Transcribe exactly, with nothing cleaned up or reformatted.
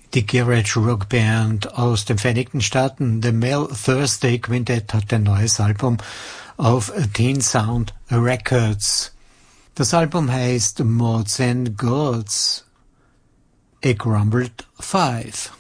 Die Garage Rock Band aus den Vereinigten Staaten, The Mel Thursday Quintet, hat ein neues Album auf Teen Sound Records. Das Album heißt Mods and Gods. A Grumbled Five.